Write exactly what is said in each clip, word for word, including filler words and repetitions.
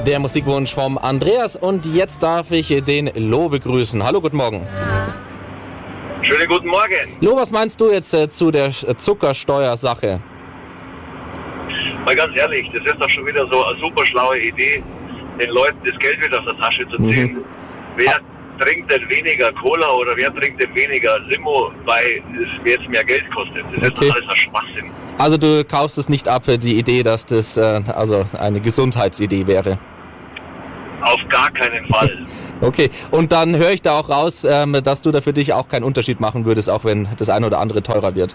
Der Musikwunsch vom Andreas und jetzt darf ich den Lo begrüßen. Hallo, guten Morgen. Schönen guten Morgen. Lo, was meinst du jetzt äh, zu der Zuckersteuersache? Mal ganz ehrlich, das ist doch schon wieder so eine super schlaue Idee, den Leuten das Geld wieder aus der Tasche zu ziehen. Mhm. Wer trinkt denn weniger Cola oder wer trinkt denn weniger Limo, weil es jetzt mehr Geld kostet? Das Okay. ist doch alles ein Schwachsinn. Also du kaufst es nicht ab, die Idee, dass das äh, also eine Gesundheitsidee wäre. Auf gar keinen Fall. Okay, und dann höre ich da auch raus, ähm, dass du da für dich auch keinen Unterschied machen würdest, auch wenn das eine oder andere teurer wird.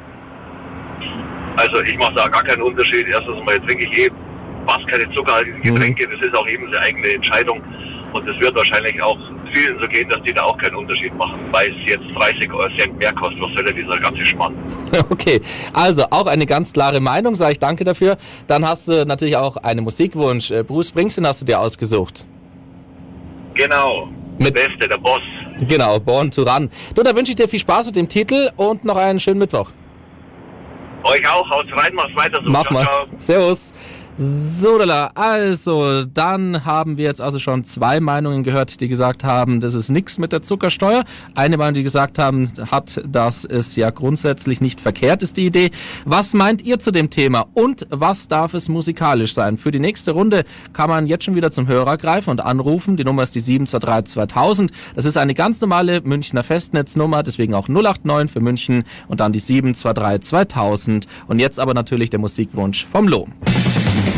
Also ich mache da gar keinen Unterschied. Erstens mal trinke ich eh fast keine zuckerhaltigen Getränke. Das ist auch eben eine eigene Entscheidung. Und es wird wahrscheinlich auch vielen so gehen, dass die da auch keinen Unterschied machen, weil es jetzt dreißig Cent mehr kostet. Was soll denn dieser ganze Schmarrn? Okay, also auch eine ganz klare Meinung, sage ich danke dafür. Dann hast du natürlich auch einen Musikwunsch. Äh, Bruce Springsteen hast du dir ausgesucht. Genau, Mit- der Beste, der Boss. Genau, Born to Run. Du, da wünsche ich dir viel Spaß mit dem Titel und noch einen schönen Mittwoch. Euch auch, haut rein, macht weiter so. Mach Ciao, mal. ciao. Servus. So, lala. Also, dann haben wir jetzt also schon zwei Meinungen gehört, die gesagt haben, das ist nichts mit der Zuckersteuer. Eine Meinung, die gesagt haben, hat, dass es ja grundsätzlich nicht verkehrt ist, die Idee. Was meint ihr zu dem Thema und was darf es musikalisch sein? Für die nächste Runde kann man jetzt schon wieder zum Hörer greifen und anrufen. Die Nummer ist die sieben zwei drei zweitausend. Das ist eine ganz normale Münchner Festnetznummer, deswegen auch null acht neun für München und dann die sieben zwei drei zweitausend. Und jetzt aber natürlich der Musikwunsch vom Lo.